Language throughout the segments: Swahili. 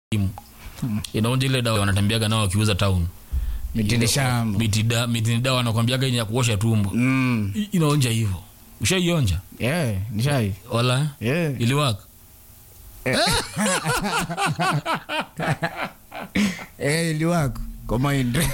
Inaonja ile dawa wanatembeaga nao wakiuza town. Mitini dawa wanakuambiaga ni ya kuosha tumbo. Inaonja hivyo. Ushaionja? Nishai. Wala? Iliwaka? Iliwaka. Koma indre.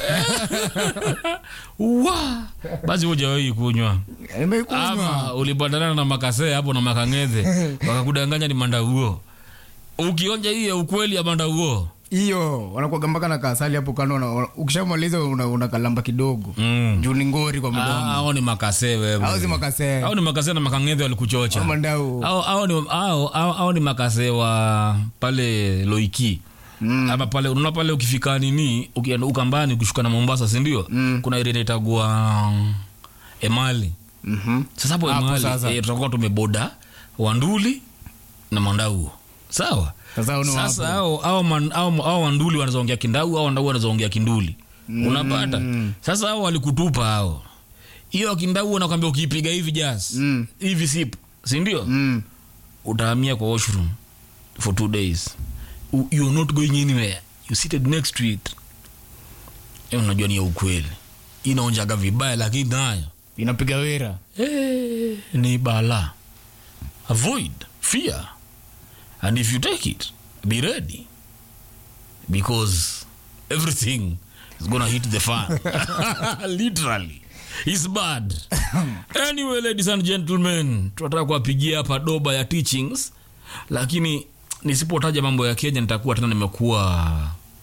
Basi hujawahi kunywa. Nimekunywa. Ama ulipatana na makase hapo na makang'ethe wakakudanganya ni mandauo. Ukionja hiyo ukweli ya mandauo. Hiyo wanakuwa mpaka na kasali hapo kando, ukishamaliza unakalamba kidogo. Juu ni ngori kwa mdomo. Hao ni makase wewe. Hao si makase. Hao ni makase na makang'ethe walikuchocha. Mandau. Hao ni makase wa pale Loiki. Ama pale unaona pale ukifika nini ukienda Ukambani ukishuka na Mombasa, si ndio? Kuna ile inaitwa Emali. Sasa hapo Emali tutakuwa tumeboda Wanduli na Mandau. Sawa? Sasa hao Wanduli wanazoongea Kindau au Wandau wanazoongea Kinduli. Unapata? Sasa hao walikutupa hao. Hiyo Kindau wanakuambia ukipiga hivi jazz. Hivi sipo. Si ndio? Utahamia kwa washroom for 2 days. You're not going anywhere. You seated next to it. Unajua ni ukweli. Inaonjaga vibaya lakini nayo inapiga wera. Ni bala. Avoid fear. And if you take it, be ready. Because everything is gonna hit the fan. Literally. It's bad. Anyway, ladies and gentlemen, tunataka kuwapigia hapa doba ya teachings. Lakini nisipotaja mambo ya Kenya nitakuwa tena nimekuwa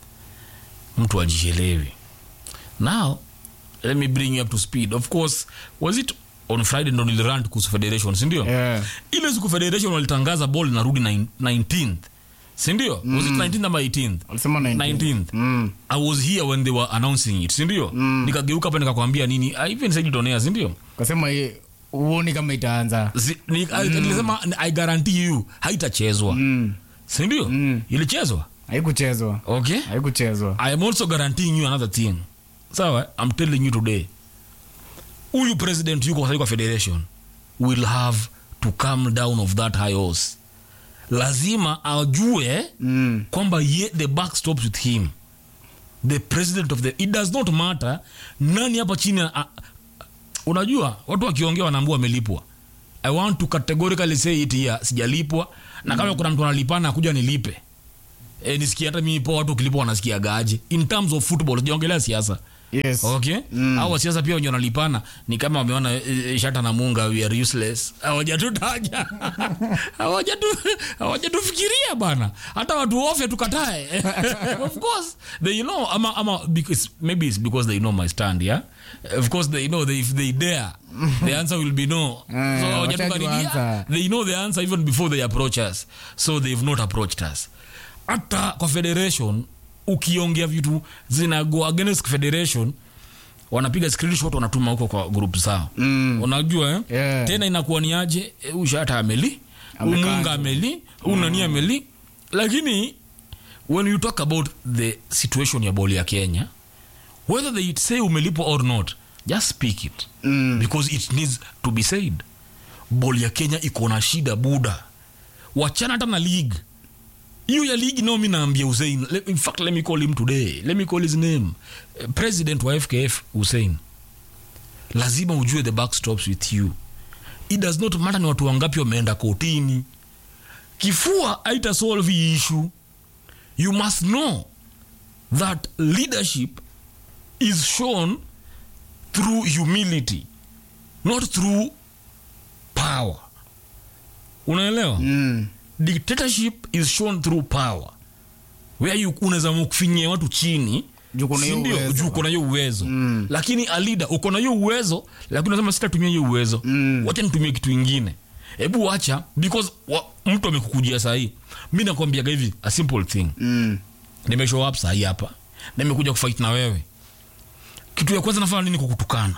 mtu ajielewi. Now, let me bring you up to speed. Of course, was it on Friday ndo nilirant kuhusu Federation, si ndio? Ile siku Federation walitangaza ball inarudi 19th. Si ndio? Was it 19th ama 18th? Walisema 19th. I was here when they were announcing it, si ndio? Nikageuka hapa nikakwambia nini? I even said it on air, si ndio? Kasema uone kama itaanza. Nilisema I guarantee you haitachezwa. Si ndio? Ilichezwa? Haikuchezwa. Okay? Haikuchezwa. I am also guaranteeing you another thing. So, I'm telling you today. Huyu president yuko kwa Federation will have to come down of that high horse. Lazima ajue kwamba the buck stops with him. The president of it does not matter nani hapa chini. Unajua watu wakiongea wanaambua wamelipwa. I want to categorically say it here, sijalipwa, na kama kuna mtu analipana akuja nilipe. Nisikia hata mimi po watu kilipwa wanasikia gaje. In terms of football, sijaongelea siasa. Yes. Okay? Hao siasa pia wenye wanalipana ni kama wameona Shata na Munga we are useless. Hawajatutaja. Hawajatufikiria bana. Hata watu wofe tukatae. Of course, they know ama because maybe it's because they know my stand, yeah? Of course they know that if they dare the answer will be no. So they know the answer even before they approach us. So they've not approached us. Hata kwa Federation ukiongea vitu zina go against Federation wanapiga screenshot wanatuma huko kwa group zao. Unajua tena inakuwa ni aje Shata Munga unani ameli. Lakini when you talk about the situation ya ball ya Kenya, whether they say umelipwa or not, just speak it. Because it needs to be said. Ball ya Kenya iko na shida buda. Wachana hata na league. You ya league no, mimi naambia Hussein. In fact, let me call him today. Let me call his name. President wa FKF Hussein. Lazima ujue the buck stops with you. It does not matter ni watu wangapi wameenda kotini. Kifua haita solve the issue. You must know that leadership is shown through humility, not through power. Unaelewa? Dictatorship is shown through power, where you unaweza mkufinyia watu chini juu kuna hiyo uwezo. Lakini a leader uko na hiyo uwezo lakini unasema sitatumia hiyo uwezo, wacha nitumie kitu kingine. Hebu wacha, because mtu amekukujia sahi. Mimi nakwambia hivi a simple thing. Nimeshow up sahi hapa, nimekuja kufight na wewe. Kitu ya kwanza nafanya nini? Kukutukana.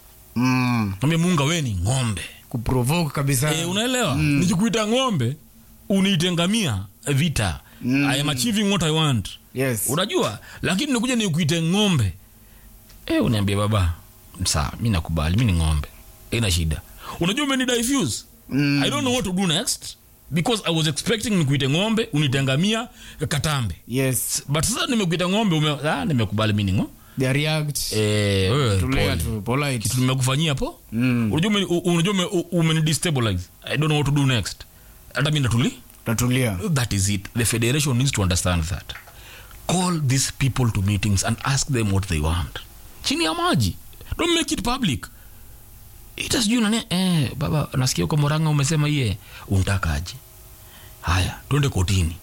Mwambie Munga wewe ni ng'ombe, kuprovoke kabisa. Unaelewa? Nikikuita ng'ombe unitengamia vita. I am achieving what I want. Yes. Unajua? Lakini nikuja nikuite ng'ombe. Uniambie baba, sawa, mimi nakubali, mimi ni ng'ombe. Haina shida. Unajua mimi ni diffuse. I don't know what to do next. because I was expecting nikuite ng'ombe unitengamia katambe. Yes. But sasa nimekuita ng'ombe nimekubali mimi ngo. They react. Wewe Tulea tu polite. Kitu nimekufanyia hapo. Unajua umenidestabilize. I don't know what to do next. Hata mimi Tatulia. That is it. The federation needs to understand that. Call these people to meetings and ask them what they want. Chini ya maji. Don't make it public. Itasijui nani baba nasikia uko Murang'a umesema yeye unatakaje. Haya, twende kotini.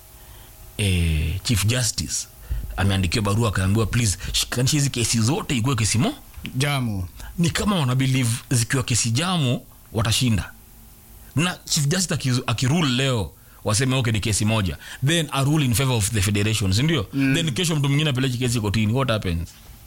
Chief Justice ameandikia barua akaambiwa please shikanisha hizi kesi zote ikuwe kesi jamu. Ni kama wana believe zikiwa kesi jamu watashinda. Na Chief Justice akirule leo waseme okay ni kesi moja, then a rule in favor of the federations, ndio? Then kesho mtu mwingine apeleke kesi kotini. What happens?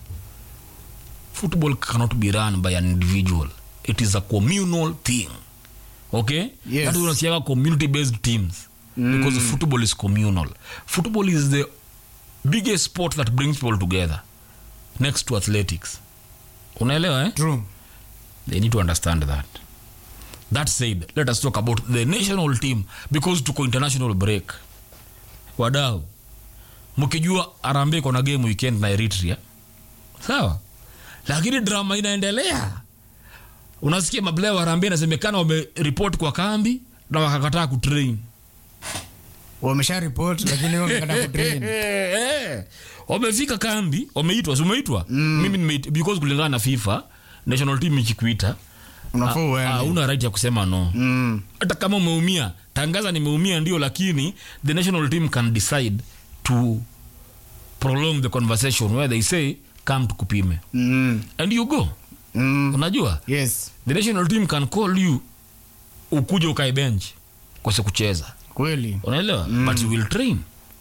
Football cannot be run by an individual. It is a communal thing. Okay? Yes. That is unasiaga community based teams. Because football is communal. Football is the biggest sport that brings people together next to athletics. Unaelewa True. They need to understand that. That said, let us talk about the national team because tuko international break. Wadau, mkijua Harambee kuna game weekend na Eritrea. Sawa? Lakini drama inaendelea. Unasikia maplayer wa Harambee nasemekana wamereport kwa kambi na wakakataa kutrain. Wamesha report lakini wamekataa kutrain. Wamefika kambi, umeitwa. Mimi because kulingana na FIFA, national team ikikuita una right ya kusema no. Hata kama umeumia, tangaza nimeumia ndio, lakini the national team can decide to prolong the conversation where they say come tukupime. And you go. Unajua? Yes. The national team can call you ukuje ukae bench kwa sababu kucheza. Kweli. Unaelewa? But you will train.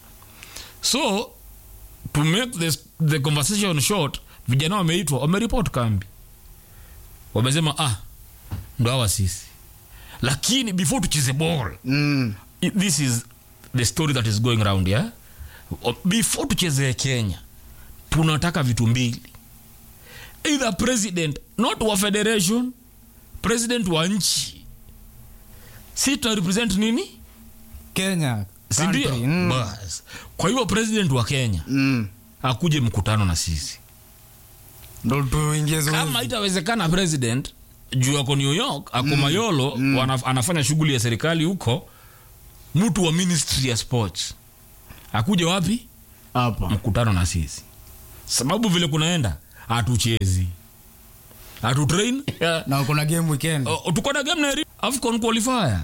So to make the conversation short, vijana wameitwa, wamereport kambi. Wamesema ndo hawa sisi. Lakini before tucheze ball, this is the story that is going around, yeah? Before tucheze Kenya, tunataka vitu mbili. Either president, not wa federation, president wa nchi. Si tu represent nini? Kenya. Sindio? Bas. Kwa hivyo president wa Kenya akuje mkutano na sisi. Ndo tuingie zoezi. Kama itawezekana president juu ako New York, ako Mayolo, anafanya shughuli ya serikali huko, mtu wa ministry ya sports akuje wapi? Hapa. Mkutano na sisi. Sababu vile kunaenda hatuchezi. Hatutrain. Na kuna game weekend. Tuko na game na AFCON qualifier.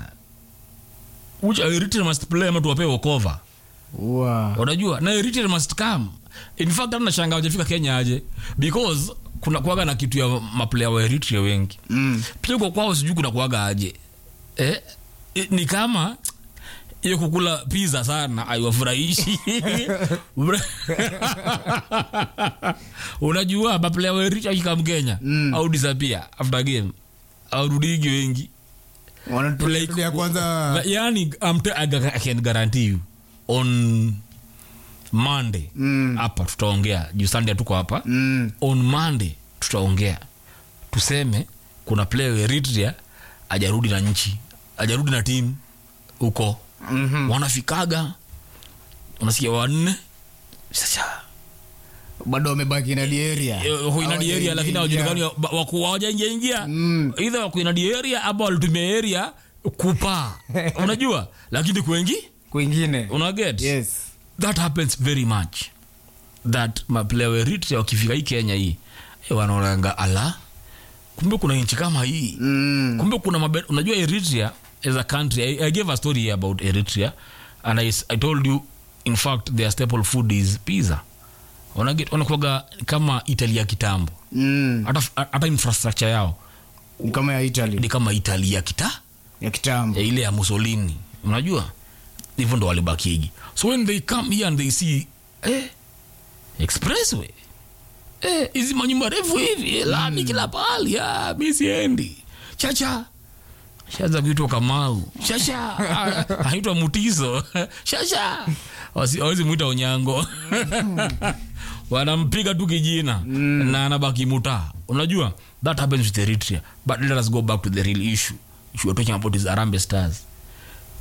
Which Eritrea must play ama tuwapewe cover. Unajua? Na Eritrea must come. In fact hata nashangaa hajafika Kenya aje because kuna kuaga na kitu ya maplayer wa Eritrea wengi. Pia kwa kwao sijui kuna kuaga aje. Ni kama hiyo kukula pizza sana haiwafurahishi. Unajua maplayer wa Eritrea kikam Kenya au disappear after game. Au rudigi wengi. Wanatulia kwanza. Yani I can guarantee you on Monday hapa tutaongea. Juu Sunday tuko hapa. On Monday tutaongea. Tuseme kuna player wa Eritrea hajarudi na nchi, hajarudi na team huko. Wanafikaga unasikia wanne sasa bado wamebaki na area. Ina area lakini hawajulikani wako hawajaingia. Either wako ina area au walitumia area kupa. Unajua? Lakini kwingine. Una get? Yes. That happens very much. That my player Eritrea wakifika hii Kenya hii wanaonanga ala. Kumbe kuna nchi kama hii. Kumbe kuna unajua Eritrea as a country. I gave a story here about Eritrea and I told you in fact their staple food is pizza. Wanakuaga kama Italy ya kitambo. Hata infrastructure yao ni kama ya Italy. Ni kama Italy ya kitambo. Ile ya Mussolini. Unajua? Hivyo ndo walibakigi. So when they come here and they see expressway, hizi manyumba refu hivi, lami kila pahali, mimi siendi. Chacha. Shaza kuitwa Kamau. Shasha. Haitwa Mutiso. Shasha. Hawezi muita Onyango. Wanampiga tu kijina na anabaki muta. Unajua? That happens with Eritrea. But let us go back to the real issue. If you are talking about is Harambee Stars.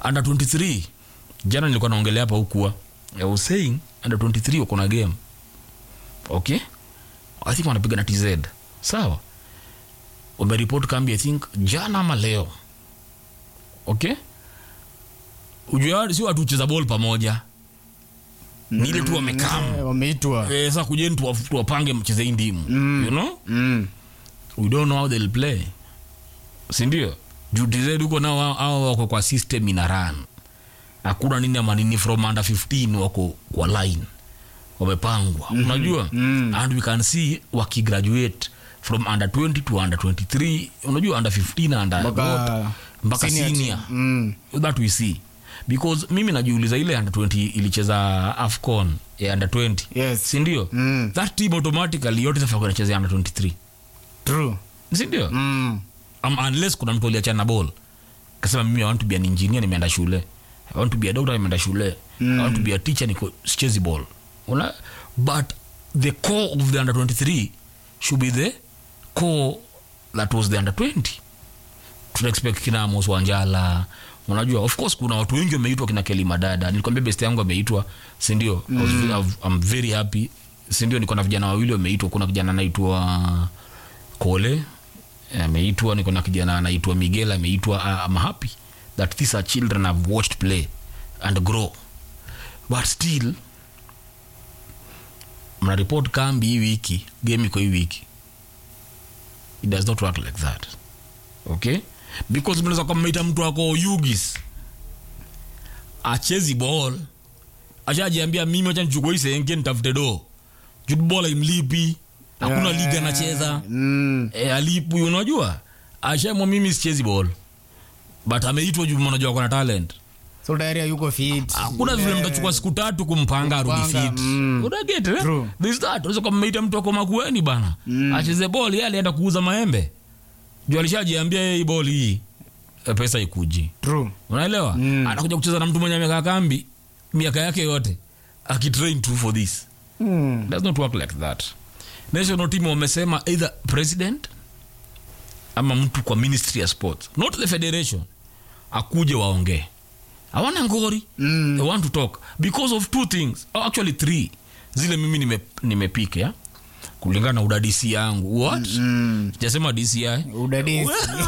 under 23 jana nilikuwa naongelea hapa hukuwa I was saying under 23 wako na game. Okay, I think wanapiga na TZ. Sawa, umeripoti kambi I think jana ama leo. Okay, ujua si watu ucheza ball pamoja, ni ile tu wameitwa sasa kujeni tuwapange mcheze ndimu. You know, we don't know how they'll play, si ndio? TZ huko nao hao wako kwa system ina run, hakuna nini ama nini, from under 15 wako kwa line wamepangwa. Unajua, and we can see wakigraduate from under 20 to under 23, unajua under 15 under mpaka senior. That we see, because mimi najiuliza ile under 20 ilicheza AFCON ya under 20, yes, si ndio? That team automatically yote sasa wanacheza under 23. True, si ndio? Unless kuna mtu aliachana na ball kasema mimi I want to be an engineer, nimeenda shule, I want to be a doctor, nimeenda shule, I want to be a teacher, niko sichezi ball. But the core of the under 23 should be the core that was the under 20. To expect kina Amos Wanjala, unajua, of course kuna watu wengi wameitwa, kina Kelly Madada, nilikwambia best yangu ameitwa, si ndio? I'm very happy, si ndio? Niko na vijana wawili wameitwa, kuna kijana anaitwa Kole ameitwa, niko na kijana anaitwa Miguel ameitwa. I'm happy that these are children I've watched play and grow. But still mna report kambi hii wiki, game iko hii wiki. It does not work like that. Okay, because mnaweza kumita mtu wako Yugis achezi ball, achajiambia mimi acha nichukue hii senge nitafute do football imlipi, hakuna liga anacheza alipu, unajua, ashaamua mimi sichezi ball, but ameitwa juu unajua kuna talent, so tayari yuko fit. Hakuna vile mtachukua siku 3 kumpanga arudi fit. Unaget this that unaweza kumita mtu wako Makueni bana acheze ball, yeye alienda kuuza maembe juu alishajiambia yeye ball hii pesa ikuji. True, unaelewa? Anakuja kucheza na mtu mwenye amekaa kambi miaka yake yote akitrain to for this. Does not work like that. National team wamesema either president ama mtu kwa ministry of sports, not the federation, akuje waongee. Hawana ngori. They want to talk because of 2 things, actually 3 zile mimi nimepika ya kulingana na udadisi yangu. What? Sijasema DCI udadisi.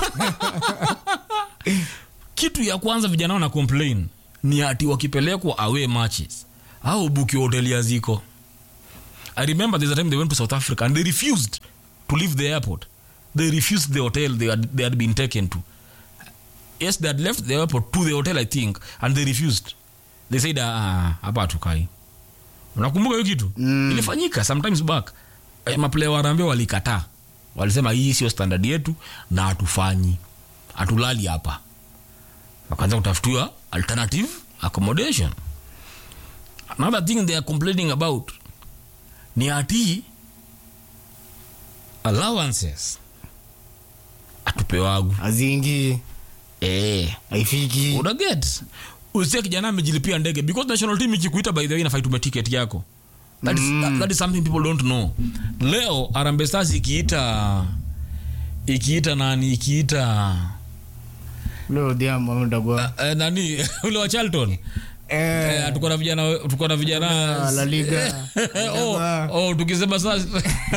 Kitu ya kwanza vijana wana complain ni ati wakipelekwa away matches au buki hotel ya ziko. I remember there's a time they went to South Africa and they refused to leave the airport. They refused the hotel they had been taken to. Yes, they had left the airport to the hotel I think, and they refused. They said hapa tukai. Unakumbuka hiyo kitu? Ilifanyika sometimes back. Maplayer warambe walikataa. Walisema hii sio standard yetu na hatufanyi. Hatulali hapa. Wakaanza kutafutiwa alternative accommodation. Another thing they are complaining about ni ati allowances atupewagu azingi haifiki. Unaget? Usiye kijana amejilipia ndege because national team ikikuita by the way inafai tume ticket yako. That is something people don't know. Leo Harambee Stars ikiita leo diamo ndagwa nani ule wa Charlton tuko na vijana La Liga. Tukisema sasa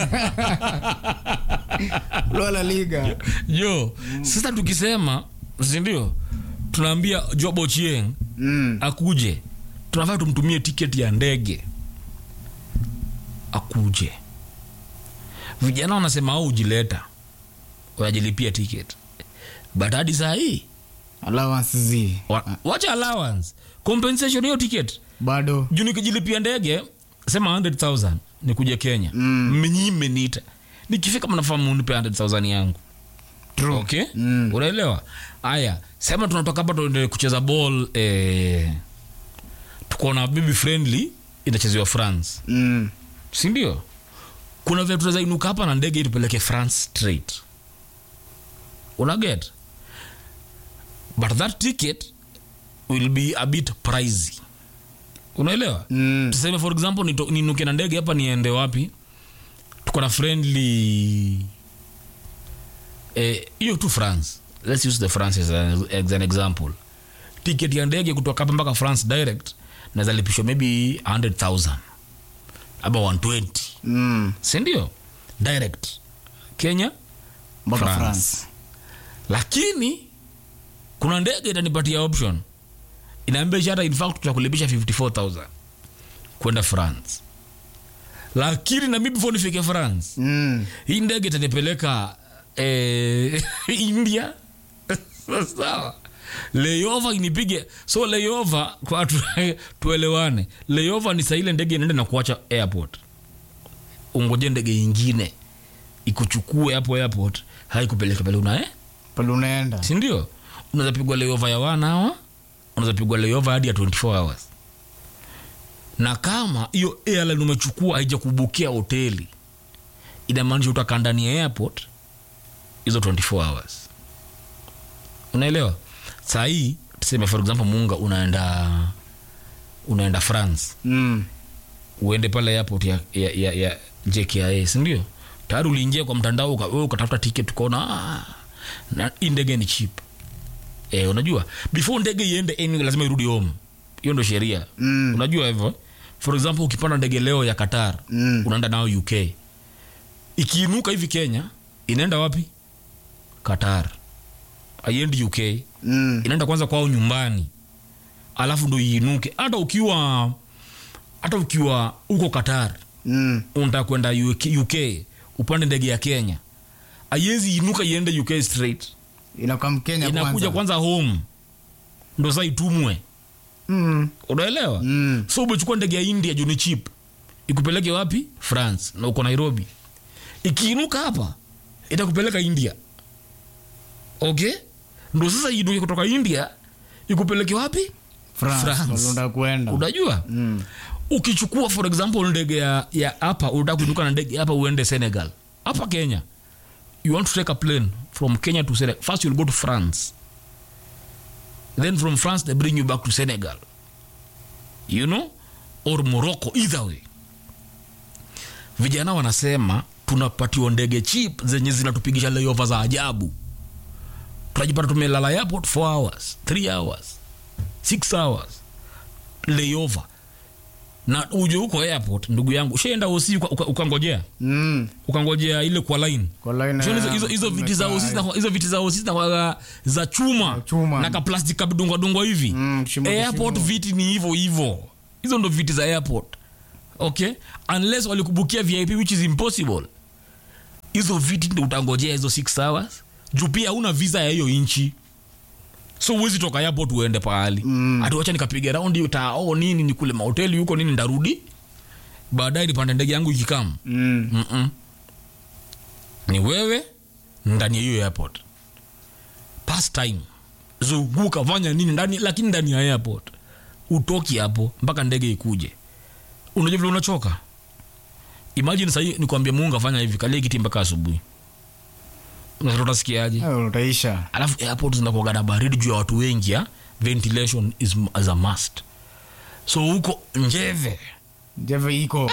La Liga sasa tukisema, si ndio, tunaambia Job Ochieng akuje, tunafaa tumtumie ticket ya ndege akuje. Vijana wanasema au ujileta wajilipia ticket, but hadi saa hii allowance zi wacha allowance, compensation hiyo ticket bado juu nikijilipia ndege sema 100,000 nikuje Kenya, mnyime nita nikifika mnafahamu nipe 100,000 yangu. True. Okay? Unaelewa? Aya, sema tunatoka hapa tuende kucheza ball tuko na baby friendly inachezewa France. Si ndio? Kuna vile tunaweza inuka hapa na ndege itupeleke France straight. Unaget? But that ticket will be a bit pricey. Unaelewa? Tuseme for example ninuke na ndege hapa niende wapi? Tuko na friendly hiyo tu France. Let's use the France as an example. ticket ya ndege kutoka hapa mpaka France direct naweza lipishwa maybe 100,000 aba 120. Si ndio? Direct Kenya mpaka France. France. Lakini kuna ndege itanipatia option inaambia hata in fact tutakulipisha 54,000 kwenda France. Lakini na mimi before nifike France hii ndege itanipeleka India. Sawa. Layover inipige. So layover kwa tuelewane. Layover ni saa ile ndege inaenda na kuacha airport. Ungoje ndege nyingine ikuchukue hapo airport, haikupeleka pale unaenda. Si ndio? Unaweza pigwa layover ya 1 hour, unaweza pigwa layover hadi ya 24 hours. Na kama hiyo airline umechukua haijakubukia hoteli, inamaanisha utakaa ndani ya airport hizo 24 hours. Unaelewa? Saa hii tuseme for example Munga unaenda France. Uende pale airport ya JKIA, si ndio? Tayari uliingia kwa mtandao wewe ukatafuta ticket ukaona na ndege ni cheap. Unajua before ndege iende anyway lazima irudi home. Hiyo ndio sheria. Unajua hivyo? For example ukipanda ndege leo ya Qatar, unaenda nao UK. Ikiinuka hivi Kenya, inaenda wapi? Qatar. Haiendi UK. Inaenda kwanza kwao nyumbani. Alafu ndio iinuke. Hata ukiwa uko Qatar, unataka kwenda UK, upande ndege ya Kenya. Haiwezi inuka iende UK straight. Inakuwa Kenya kwanza. Inakuja kwanza home. Ndio sasa itumwe. Unaelewa? So umechukua ndege ya India juu ni cheap. Ikupeleke wapi? France. Na uko Nairobi. Ikiinuka hapa itakupeleka India. Okay? Ndio sasa iinuke kutoka India ikupeleke wapi? France. Unajua? Ukichukua for example ndege ya hapa, unataka kuinuka na ndege hapa uende Senegal. Hapa Kenya. You want to take a plane from Kenya to Senegal. First you'll go to France. Then from France they bring you back to Senegal. You know? Or Morocco, either way. Vijana wanasema tunapatiwa ndege cheap zenye zinatupigisha layover za ajabu. Tunajipata tumelala airport 4 hours, 3 hours, 6 hours layover. Na uje huko airport ndugu yangu, ushaenda usi ukangojea. Ukangojea ile kwa line. Hizo viti za usi na hizo viti za usi na za chuma na ka plastic kabidungwa hivi. Airport viti ni hivyo. Hizo ndo viti za airport. Okay? Unless walikubukia VIP which is impossible. Hizo viti ndio utangojea hizo 6 hours. Juu pia huna visa ya hiyo inchi. So uwezi toka airport uende pahali. Atuacha nikapiga round nini ni kule mahoteli huko nini ndarudi. Baadaye nipande ndege yangu ikikam. Ni wewe ndani ya hiyo airport. Pass time. Zunguka fanya nini ndani, lakini ndani ya airport. Utoki hapo mpaka ndege ikuje. Unajua vile unachoka. Imagine sasa nikwambia Mungu fanya hivi kalia kiti mpaka asubuhi. Unasikiaje? Utaisha. Alafu airport zinakuwa na baridi juu ya watu wengi ya. Ventilation is as a must. So huko Njeve iko.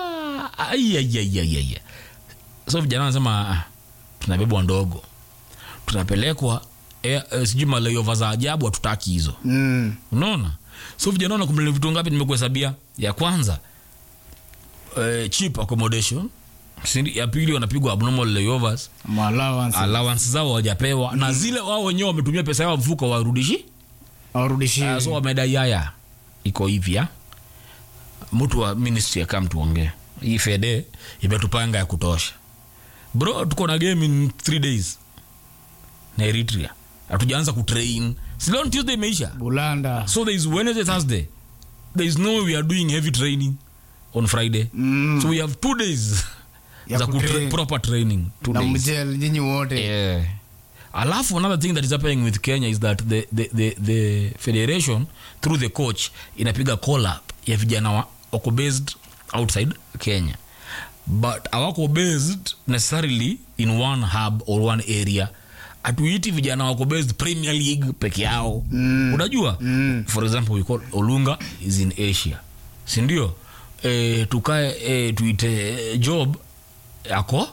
So vijana wanasema tunabebwa ndogo. Tunapelekwa sijui malayover za ajabu hatutaki hizo. Unaona? So vijana wanakumbuka vitu ngapi nimekuhesabia? Ya kwanza cheap accommodation. Ya pili wanapigwa abnormal layovers, allowance zao hawajapewa, na zile wao wenyewe wametumia pesa yao mfuko warudishi. So wamedai haya iko hivi ya mtu wa ministry kama tuongee hii fede imetupanga ya kutosha bro. Tuko na game in 3 days na Eritrea, hatujaanza kutrain. Silon Tuesday imeisha Bulanda. So there is Wednesday, Thursday. There is no way we are doing heavy training on Friday. So we have 2 days za proper training. 2 days. Na mjel nyinyi wote. Alafu another thing that is happening with Kenya is that the federation through the coach inapiga call up ya vijana wako based outside Kenya, but hawako based necessarily in one hub or one area. Atuiti vijana wako based Premier League peke yao. Unajua? For example we call Olunga is in Asia, si ndio? Tukae tuite Job yako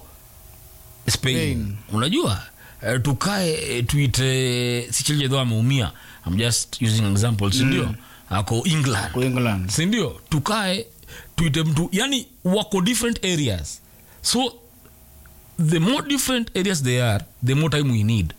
Spain. Unajua? Tukae tuite Sichilje ndo ameumia I'm just using examples, sindio? Ako England. Kwa England. Sindio? Tukae tuite mtu, yani wako different areas. So the more different areas they are, the more time we need.